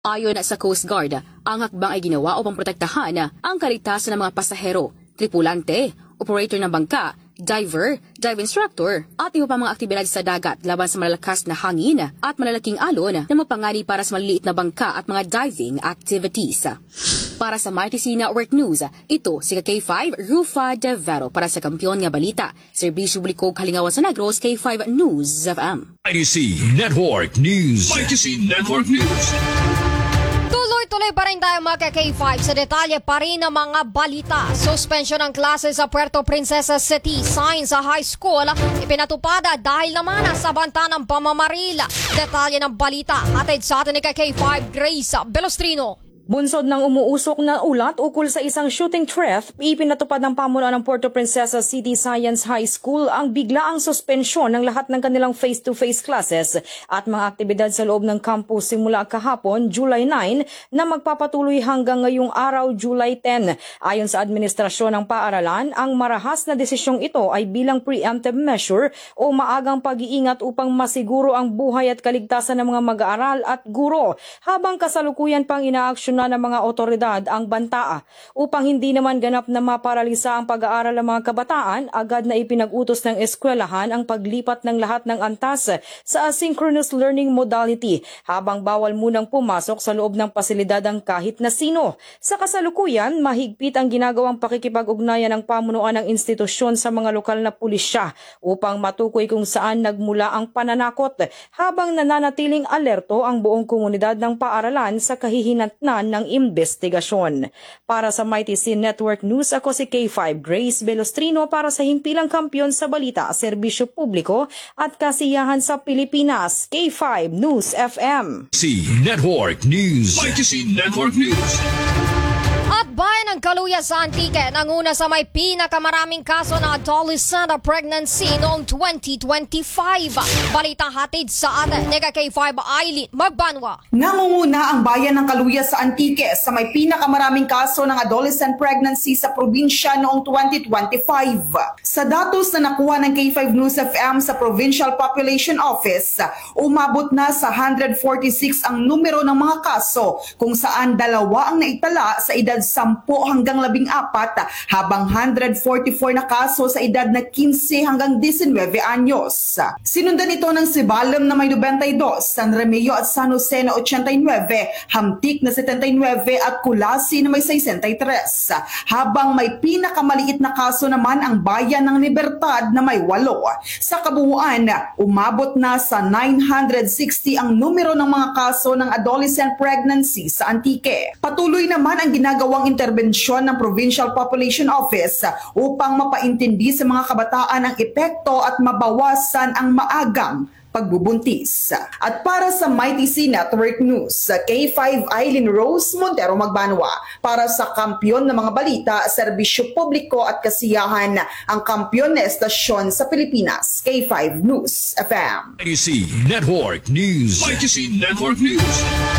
Ayon sa Coast Guard, ang hakbang ay ginawa upang protektahan ang kaligtasan ng mga pasahero, tripulante, operator ng bangka, diver, dive instructor, at iba pa mga aktibidad sa dagat laban sa malalakas na hangin at malalaking alon na mapanganib para sa maliliit na bangka at mga diving activities. Para sa Mighty C Network News, ito si K5 Rufa De Vero para sa Kampiyon nga Balita, Serbisyo Publiko Kalingawan sa Negros, K5 News FM. Mighty C Network News. Mighty C Network News. Tuloy pa rin tayo mga K5 sa detalye pa rin ng mga balita. Suspension ng klase sa Puerto Princesa City Science High School ipinatupad dahil naman sa banta ng pamamaril. Detalye ng balita hatid sa atin ni K5 Grace Belostrino. Bunsod ng umuusok na ulat ukol sa isang shooting threat, ipinatupad ng pamunuan ng Puerto Princesa City Science High School ang biglaang suspensyon ng lahat ng kanilang face-to-face classes at mga aktibidad sa loob ng campus simula kahapon, July 9, na magpapatuloy hanggang ngayong araw, July 10. Ayon sa administrasyon ng paaralan, ang marahas na desisyong ito ay bilang preemptive measure o maagang pag-iingat upang masiguro ang buhay at kaligtasan ng mga mag-aaral at guro, habang kasalukuyan pang inaaksyon ng mga otoridad ang banta. Upang hindi naman ganap na maparalisa ang pag-aaral ng mga kabataan, agad na ipinag-utos ng eskwelahan ang paglipat ng lahat ng antas sa asynchronous learning modality, habang bawal munang pumasok sa loob ng pasilidad ang kahit na sino. Sa kasalukuyan, mahigpit ang ginagawang pakikipag-ugnayan ng pamunuan ng institusyon sa mga lokal na pulisya upang matukoy kung saan nagmula ang pananakot, habang nananatiling alerto ang buong komunidad ng paaralan sa kahihinatnan ng investigasyon. Para sa Mighty C Network News, ako si K5 Grace Belostrino para sa himpilang kampiyon sa balita, serbisyo publiko at kasiyahan sa Pilipinas, K5 News FM. C Network News. Mighty C Network News. At bayan ng Kaluya sa Antique, nanguna sa may pinakamaraming kaso ng adolescent pregnancy noong 2025. Balitang hatid sa atin, Nega K5 Eileen Magbanwa. Nangunguna ang bayan ng Kaluya sa Antique sa may pinakamaraming kaso ng adolescent pregnancy sa probinsya noong 2025. Sa datos na nakuha ng K5 News FM sa Provincial Population Office, umabot na sa 146 ang numero ng mga kaso, kung saan 2 ang naitala sa edad 10 hanggang 14 habang 144 na kaso sa edad na 15 hanggang 19 anyos. Sinundan ito ng Sibalem na may 92, San Remeo at San Jose na 89, Hamtik na 79 at Kulasi na may 63. Habang may pinakamaliit na kaso naman ang bayan ng Libertad na may 8. Sa kabuuan, umabot na sa 960 ang numero ng mga kaso ng adolescent pregnancy sa Antique. Patuloy naman ang ginagawang interbensyon ng Provincial Population Office upang mapaintindi sa mga kabataan ang epekto at mabawasan ang maagang pagbubuntis. At para sa Mighty C Network News, K5 Eileen Rose Montero Magbanwa para sa Kampiyon ng mga balita, serbisyo publiko at kasiyahan, ang kampiyon na estasyon sa Pilipinas, K5 News FM. Mighty C Network News. Mighty C Network News.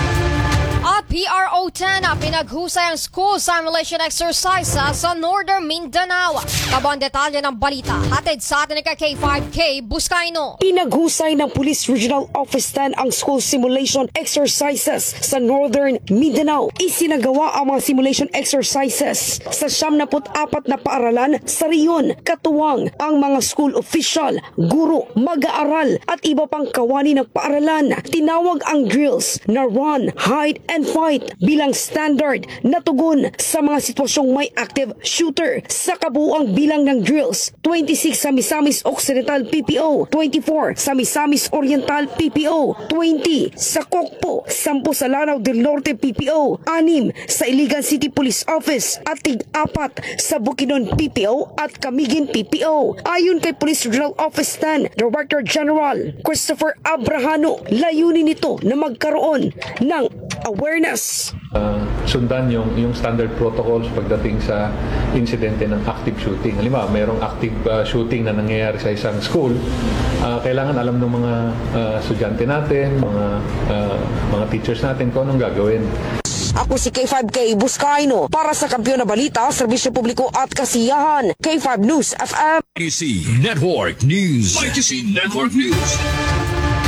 At PRO10 pinaghusay ang school simulation exercise sa Northern Mindanao. Kabang detalye ng balita, hatid sa atin ni K5K Buscaino. Pinaghusay ng Police Regional Office 10 ang school simulation exercises sa Northern Mindanao. Isinagawa ang mga simulation exercises sa 74 na paaralan sa riyon, katuwang ang mga school official, guro, mag-aaral at iba pang kawani ng paaralan. Tinawag ang drills na run, hide, and fight bilang standard na tugon sa mga sitwasyong may active shooter. Sa kabuuang bilang ng drills, 26 sa Misamis Occidental PPO, 24 sa Misamis Oriental PPO, 20 sa Kokpo, 10 sa Lanao del Norte PPO, 6 sa Iligan City Police Office at 4 sa Bukidnon PPO at Camiguin PPO. Ayon kay Police Regional Office 10 Director General Christopher Abrahano, layunin nito na magkaroon ng awareness. Sundan yung standard protocols pagdating sa insidente ng active shooting. Halimbawa, mayroong active shooting na nangyayari sa isang school. Kailangan alam ng mga estudyante natin, mga teachers natin kung anong gagawin. Ako si K5K Buscaino para sa Kampiyon na Balita, Serbisyo Publiko at Kasiyahan, K5 News FM. Mighty C Network News. Mighty C Network News.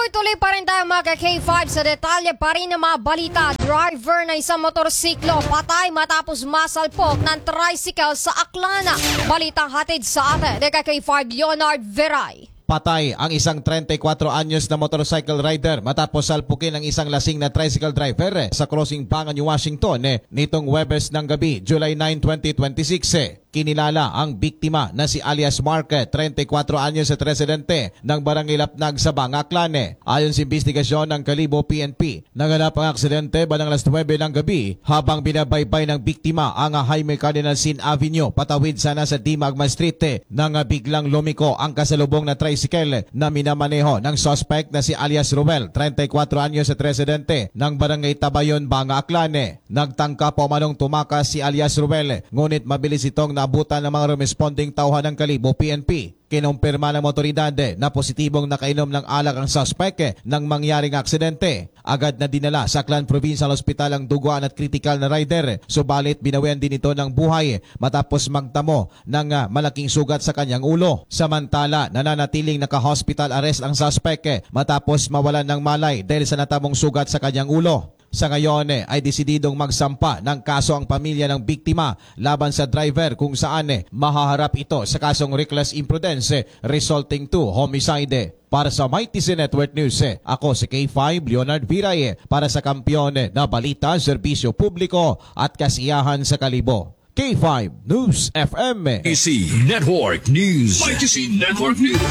Tuloy-tuloy pa rin tayo mga K5 sa detalye pa rin ng mga balita. Driver na isang motorsiklo patay matapos masalpok ng tricycle sa Aklana. Balitang hatid sa atin ng K5 Leonard Veray. Patay ang isang 34 anyos na motorcycle rider matapos salpukin ang isang lasing na tricycle driver sa crossing Bangan, Washington nitong Huwebes ng gabi, July 9, 2026. Kinilala ang biktima na si alias Mark, 34 anyos at residente ng Barangay Lapnag sa Bangaklan. Ayon sa investigasyon ng Kalibo PNP, naganap ang aksidente bandang alas 9 ng gabi habang binabaybay ng biktima ang Jaime Cardinal Sin Avenue patawid sana sa Dimagma Street nang biglang lumiko ang kasalubong na tricycle na minamaneho ng suspect na si alias Ruel, 34 anyos at residente ng Barangay Tabayon, Bangaklan. Nagtangka po manong tumakas si alias Ruel, ngunit mabilis itong naabutan ng mga responding tauhan ng Kalibo PNP. Kinumpirma ng motoridad na positibong nakainom ng alak ang suspect nang mangyaring aksidente. Agad na dinala sa Aklan Provincial Hospital ang duguan at critical na rider. Subalit binawian din ito ng buhay matapos magtamo ng malaking sugat sa kanyang ulo. Samantala, nananatiling naka-hospital arrest ang suspect matapos mawalan ng malay dahil sa natamong sugat sa kanyang ulo. Sa ngayon ay desididong magsampa ng kaso ang pamilya ng biktima laban sa driver kung saan mahaharap ito sa kasong reckless imprudence resulting to homicide. Para sa Mighty C Network News, ako si K5 Leonard Viray para sa kampiyon na balita, serbisyo publiko at kasiyahan sa Kalibo. K5 News FM. ITC Network News. ITC Network News.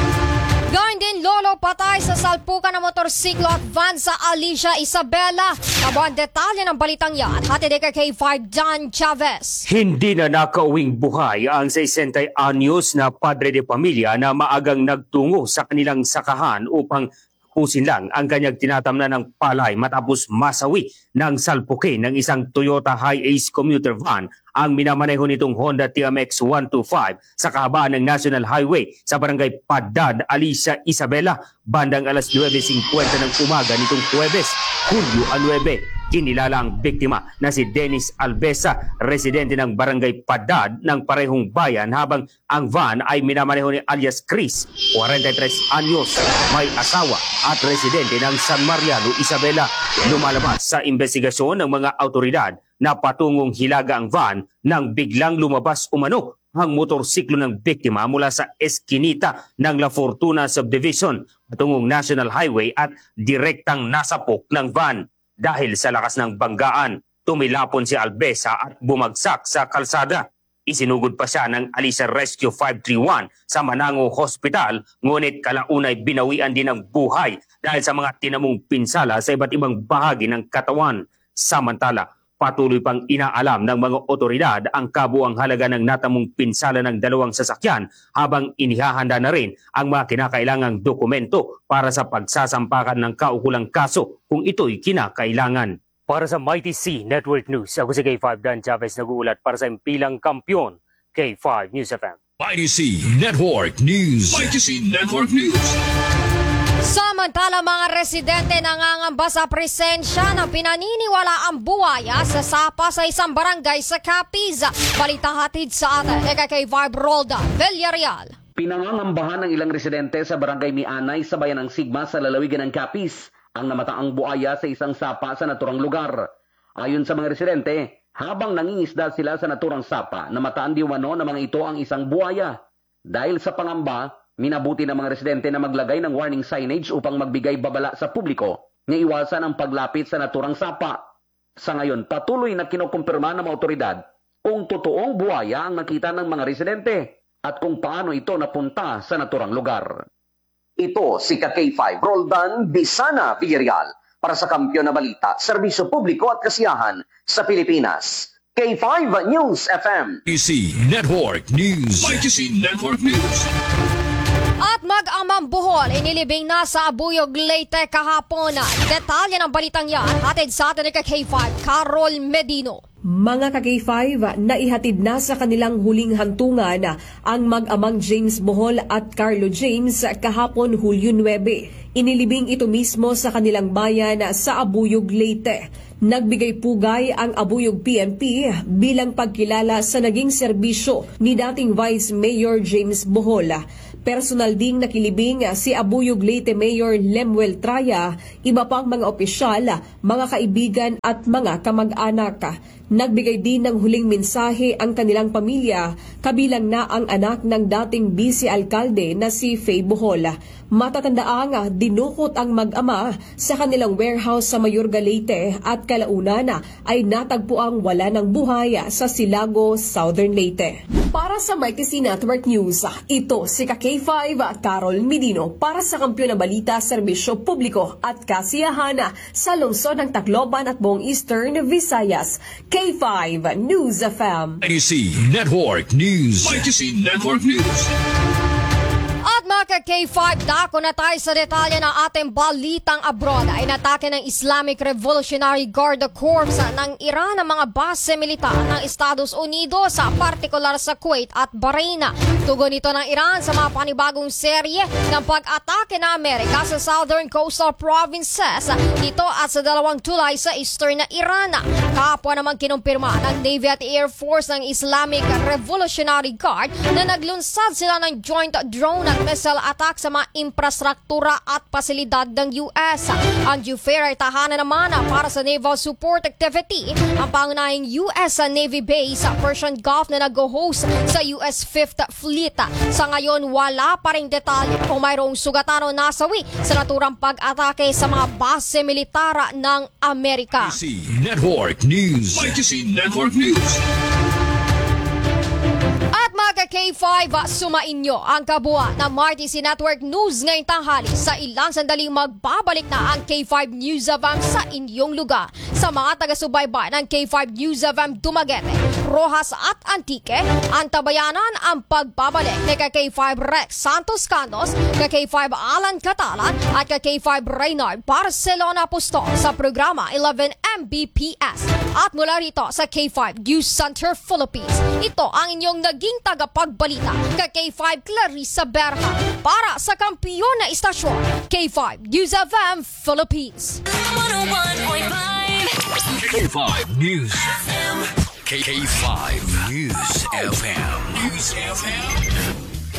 Gawin din lolo patay sa salpukan ng motorsiklo at van sa Alicia Isabela. Kabuang detalye ng balitang yan, hatid kay K5 John Chavez. Hindi na nakauwing buhay ang 60 anyos na padre de pamilya na maagang nagtungo sa kanilang sakahan upang pusin lang ang kanyang tinatamnan ng palay matapos masawi ng salpukin ng isang Toyota Hi-Ace commuter van ang minamaneho nitong Honda TMX 125 sa kahabaan ng National Highway sa Barangay Padad, Alicia Isabela, bandang alas 9:50 ng umaga nitong Huwebes, Hulyo 9. Kinilala ang biktima na si Dennis Albesa, residente ng Barangay Padad ng parehong bayan, habang ang van ay minamaneho ni alias Chris, 43 anyos, may asawa at residente ng San Mariano, Isabela. Lumalabas sa investigasyon ng mga autoridad na patungong hilaga ang van nang biglang lumabas umano ang motorsiklo ng biktima mula sa eskinita ng La Fortuna Subdivision patungong National Highway at direktang nasapok ng van. Dahil sa lakas ng banggaan, tumilapon si Albesa at bumagsak sa kalsada. Isinugod pa siya ng Alicia Rescue 531 sa Manango Hospital, ngunit kalaunay binawian din ng buhay dahil sa mga tinamong pinsala sa iba't ibang bahagi ng katawan. Samantala, patuloy pang inaalam ng mga otoridad ang kabuang halaga ng natamong pinsala ng dalawang sasakyan habang inihahanda na rin ang mga kinakailangang dokumento para sa pagsasampakan ng kaukulang kaso kung ito'y kinakailangan. Para sa Mighty C Network News, ako si K5 Dan Chavez nag-uulat para sa impilang kampiyon, K5 News FM. ITC Network News. ITC Network News. Samantala, mga residente nangangamba sa presensya ng pinaniniwala ang buwaya sa sapa sa isang barangay sa Capiz. Balita hatid sa atin kay Vibe Rolda Villarreal. Pinangangambahan ng ilang residente sa barangay Mianay sa bayan ng Sigma sa lalawigan ng Capiz ang namataang buwaya sa isang sapa sa naturang lugar. Ayon sa mga residente, habang nangingisda sila sa naturang sapa, namataan di umano na mga ito ang isang buwaya. Dahil sa pangamba, minabuti ng mga residente na maglagay ng warning signage upang magbigay babala sa publiko na iwasan ang paglapit sa naturang sapa. Sa ngayon, patuloy na kinukumpirma ng mga otoridad kung totoong buwaya ang nakita ng mga residente at kung paano ito napunta sa naturang lugar. Ito si K5 Roldan Bisana Villarreal para sa Kampiyon na Balita, Serbisyo Publiko at Kasiyahan sa Pilipinas. K5 News FM. ITC Network News. ITC Network News. At mag-amang buhol, inilibing na sa Abuyog, Leyte kahapon. Detalye ng balitang yan, hatid sa atin ni K5, Carol Medino. Mga ka-K5, naihatid na sa kanilang huling hantungan ang mag-amang James Bohol at Carlo James kahapon Hulyo 9. Inilibing ito mismo sa kanilang bayan sa Abuyog, Leyte. Nagbigay pugay ang Abuyog PNP bilang pagkilala sa naging serbisyo ni dating Vice Mayor James Bohol. Personal ding nakilibing si Abuyog Leyte Mayor Lemuel Traya, iba pang mga opisyal, mga kaibigan at mga kamag-anak. Nagbigay din ng huling mensahe ang kanilang pamilya, kabilang na ang anak ng dating vice-alkalde na si Faye Bohol. Matatandaang dinukot ang mag-ama sa kanilang warehouse sa Mayorga Leyte at kalaunan ay natagpuang wala ng buhay sa Silago, Southern Leyte. Para sa MyTC Network News, ito si K5 Carol Medino para sa Kampiyon na Balita, Serbisyo Publiko at Kasiyahan sa lungsod ng Tacloban at buong Eastern Visayas. K5 News FM. ITC Network News. ITC Network News. At mga K5, dako na tayo sa detalye ng ating balitang abroad. Ay natake ng Islamic Revolutionary Guard Corps ng Iran ang mga base militar ng Estados Unidos, partikular sa Kuwait at Bahrain. Tugon ito ng Iran sa mga panibagong serye ng pag-atake ng Amerika sa Southern Coastal Provinces dito at sa 2 tulay sa Eastern na Iran. Kapwa naman kinumpirma ng Navy at Air Force ng Islamic Revolutionary Guard na naglunsad sila ng joint drone at missile attack sa mga infrastruktura at pasilidad ng US. Ang UFAIR ay tahanan naman para sa naval support activity ang pangunahing US Navy base sa Persian Gulf na nag-host sa US 5th Fleet. Sa ngayon, wala pa ring detalye kung mayroong sugatan o nasawi sa naturang pag-atake sa mga base militar ng Amerika. ITC Network News. ITC Network News. At mga K5, sumainyo ang kabuuan ng MyTC Network News ngayong tanghali. Sa ilang sandaling magbabalik na ang K5 News FM sa inyong lugar. Sa mga taga-subaybay ng K5 News FM Dumaguete, Rojas at Antique, antabayanan ang pagbabalik ni K5 Rex Santos Candos, K5 Alan Catalan at K5 Reynard Barcelona Apostol sa programa 11 Mbps. At mula rito sa K5 News Center Philippines, ito ang inyong naging tagapagbalita, K5 Clarissa Berha para sa kampiyon na istasyon, K5 News FM Philippines. 101.5 K5 News FM. K5 News FM. News FM.